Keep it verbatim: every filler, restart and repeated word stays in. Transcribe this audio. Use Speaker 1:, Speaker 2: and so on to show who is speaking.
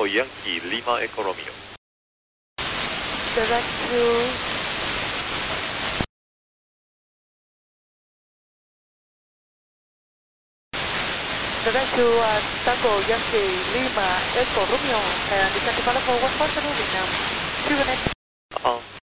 Speaker 1: Tango Yankee Lima Echo Romeo.
Speaker 2: Direct to Direct to uh, Tango Yankee Lima Echo Romeo and descend to Malabo one four zero Vietnam. Two minutes.
Speaker 1: Uh,